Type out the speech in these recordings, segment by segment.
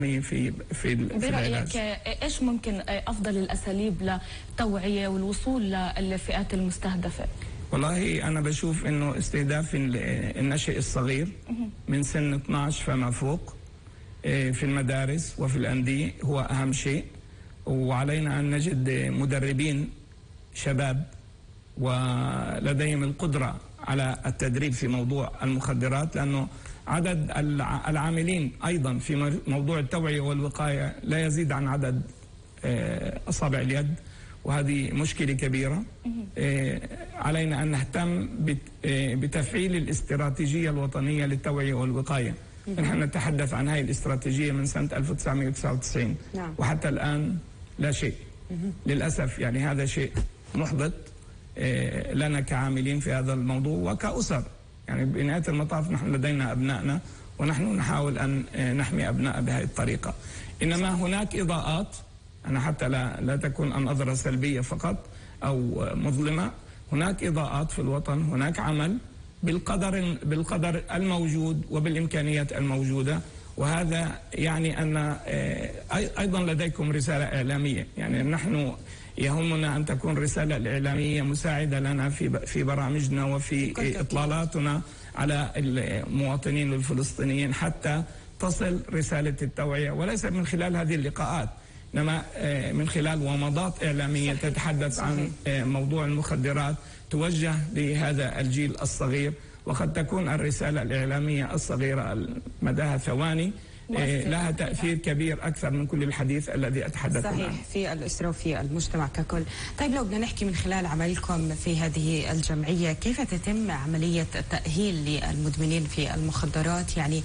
في برأيك ايش ممكن افضل الاساليب للتوعية والوصول للفئات المستهدفة؟ والله انا بشوف انه استهداف الناشئ الصغير من سن 12 فما فوق في المدارس وفي الأندية هو أهم شيء، وعلينا أن نجد مدربين شباب ولديهم القدرة على التدريب في موضوع المخدرات، لأنه عدد العاملين أيضا في موضوع التوعية والوقاية لا يزيد عن عدد أصابع اليد، وهذه مشكلة كبيرة. علينا أن نهتم بتفعيل الاستراتيجية الوطنية للتوعية والوقاية. نحن نتحدث عن هذه الاستراتيجية من سنة 1999 نعم. وحتى الآن لا شيء للأسف. يعني هذا شيء محبط لنا كعاملين في هذا الموضوع وكأسر. يعني بنهاية المطاف نحن لدينا أبنائنا ونحن نحاول أن نحمي أبناء بهذه الطريقة. إنما هناك إضاءات، أنا حتى لا تكون النظرة سلبية فقط أو مظلمة، هناك إضاءات في الوطن، هناك عمل بالقدر الموجود وبالإمكانيات الموجودة، وهذا يعني أن أيضا لديكم رسالة إعلامية. يعني نحن يهمنا أن تكون رسالة الإعلامية مساعدة لنا في برامجنا وفي إطلالاتنا على المواطنين الفلسطينيين حتى تصل رسالة التوعية، وليس من خلال هذه اللقاءات إنما من خلال ومضات إعلامية تتحدث عن موضوع المخدرات توجه لهذا الجيل الصغير. وقد تكون الرسالة الإعلامية الصغيرة مداها ثواني لها تأثير كبير أكثر من كل الحديث الذي أتحدث عنه. صحيح، في الأسرة وفي المجتمع ككل. طيب لو بدنا نحكي من خلال عملكم في هذه الجمعية، كيف تتم عملية التأهيل للمدمنين في المخدرات؟ يعني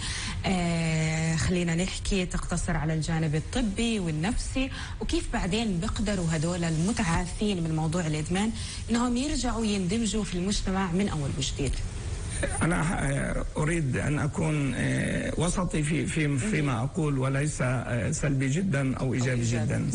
خلينا نحكي تقتصر على الجانب الطبي والنفسي، وكيف بعدين بيقدروا هدول المتعافين من موضوع الإدمان إنهم يرجعوا يندمجوا في المجتمع من أول وجديد؟ أنا أريد أن أكون وسطي فيما أقول وليس سلبي جدا أو إيجابي جدا.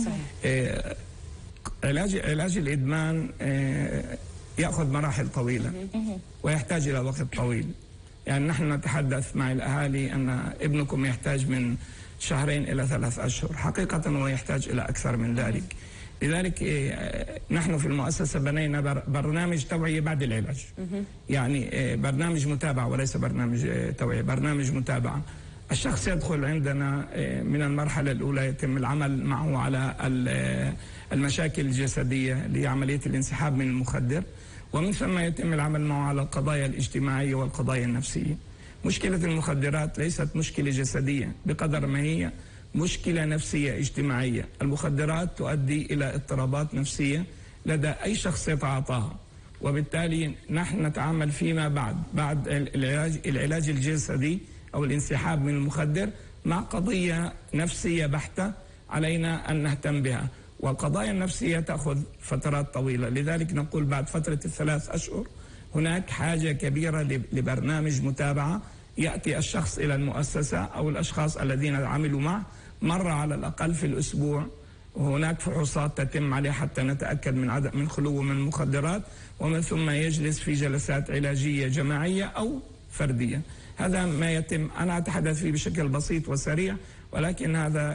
علاج الإدمان يأخذ مراحل طويلة ويحتاج إلى وقت طويل. يعني نحن نتحدث مع الأهالي أن ابنكم يحتاج من 2 إلى 3 أشهر، حقيقة هو يحتاج إلى أكثر من ذلك. لذلك نحن في المؤسسة بنينا برنامج توعية بعد العلاج، يعني برنامج متابعة وليس برنامج توعية، برنامج متابعة. الشخص يدخل عندنا من المرحلة الأولى يتم العمل معه على المشاكل الجسدية لعملية الانسحاب من المخدر، ومن ثم يتم العمل معه على القضايا الاجتماعية والقضايا النفسية. مشكلة المخدرات ليست مشكلة جسدية بقدر ما هي مشكلة نفسية اجتماعية. المخدرات تؤدي إلى اضطرابات نفسية لدى أي شخص يتعاطاها، وبالتالي نحن نتعامل فيما بعد العلاج الجسدي أو الانسحاب من المخدر مع قضية نفسية بحتة علينا أن نهتم بها، والقضايا النفسية تأخذ فترات طويلة. لذلك نقول بعد فترة 3 أشهر هناك حاجة كبيرة لبرنامج متابعة، يأتي الشخص إلى المؤسسة أو الأشخاص الذين عملوا معه مرة على الأقل في الأسبوع، وهناك فحوصات تتم عليه حتى نتأكد من خلوه من المخدرات، ومن ثم يجلس في جلسات علاجية جماعية أو فردية. هذا ما يتم. أنا أتحدث فيه بشكل بسيط وسريع، ولكن هذا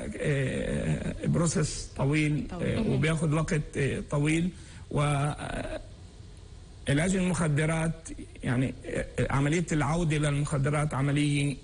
بروسس طويل وبياخذ وقت طويل. وعلاج المخدرات يعني عملية العودة إلى المخدرات عملية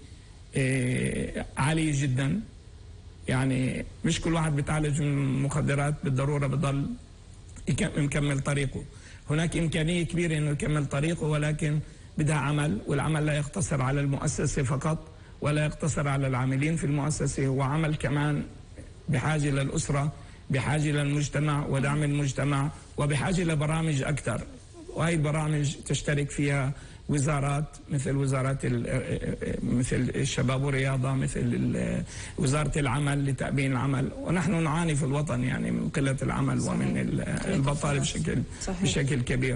عالية جدا. يعني مش كل واحد بيتعالج من المخدرات بالضرورة بضل مكمل طريقه. هناك إمكانية كبيرة إنه يكمل طريقه، ولكن بدها عمل، والعمل لا يقتصر على المؤسسة فقط ولا يقتصر على العاملين في المؤسسة، هو عمل كمان بحاجة للأسرة، بحاجة للمجتمع ودعم المجتمع، وبحاجة لبرامج أكثر. وهي البرامج تشترك فيها وزارات مثل مثل الشباب والرياضة، مثل وزارة العمل لتأمين العمل. ونحن نعاني في الوطن يعني من قلة العمل ومن البطالة بشكل كبير.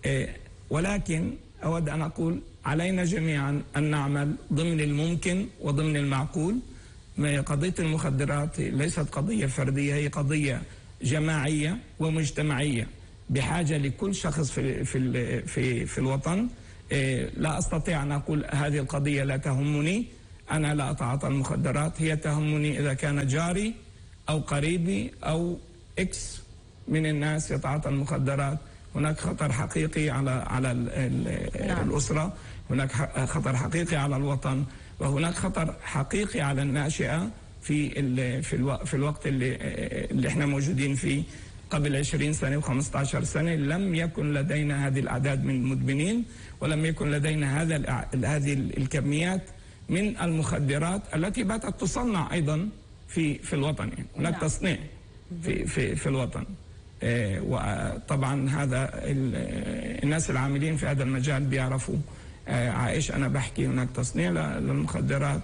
ولكن أود أن أقول علينا جميعا أن نعمل ضمن الممكن وضمن المعقول. قضية المخدرات ليست قضية فردية، هي قضية جماعية ومجتمعية بحاجة لكل شخص في الوطن. لا أستطيع أن أقول هذه القضية لا تهمني أنا لا أتعاطى المخدرات، هي تهمني إذا كان جاري أو قريبي أو إكس من الناس يتعاطى المخدرات. هناك خطر حقيقي على الأسرة، هناك خطر حقيقي على الوطن، وهناك خطر حقيقي على الناشئة في الوقت اللي احنا موجودين فيه. قبل 20 سنة و15 سنة لم يكن لدينا هذه الأعداد من المدمنين، ولم يكن لدينا هذه الكميات من المخدرات التي باتت تصنع أيضا في الوطن. يعني هناك تصنيع في الوطن. وطبعا هذا الناس العاملين في هذا المجال بيعرفوا. عائش أنا بحكي هناك تصنيع للمخدرات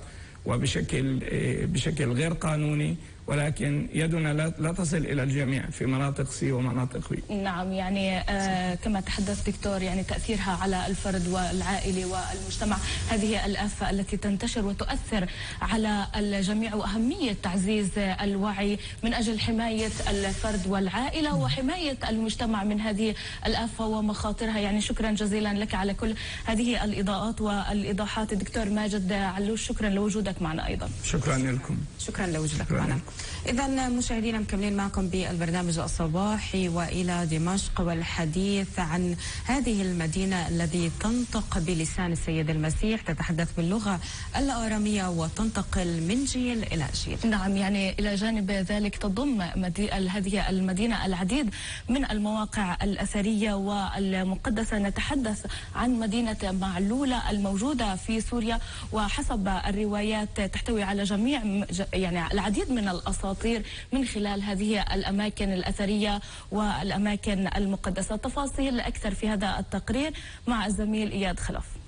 بشكل غير قانوني، ولكن يدنا لا تصل إلى الجميع في مناطق سي ومناطق بي. نعم، يعني كما تحدث دكتور، يعني تأثيرها على الفرد والعائلة والمجتمع، هذه الآفة التي تنتشر وتؤثر على الجميع، وأهمية تعزيز الوعي من أجل حماية الفرد والعائلة وحماية المجتمع من هذه الآفة ومخاطرها. يعني شكرا جزيلا لك على كل هذه الإضاءات والإيضاحات دكتور ماجد علوش، شكرا لوجودك معنا أيضا. شكرا لكم. شكرا لوجودك معنا. إذا مشاهدينا مكملين معكم بالبرنامج الصباحي وإلى دمشق، والحديث عن هذه المدينة التي تنطق بلسان السيد المسيح، تتحدث باللغة الآرامية وتنتقل من جيل إلى جيل. نعم، يعني إلى جانب ذلك تضم هذه المدينة العديد من المواقع الأثرية والمقدسة. نتحدث عن مدينة معلولة الموجودة في سوريا، وحسب الروايات تحتوي على يعني العديد من الأساطير من خلال هذه الأماكن الأثرية والأماكن المقدسة. تفاصيل أكثر في هذا التقرير مع الزميل إياد خلف.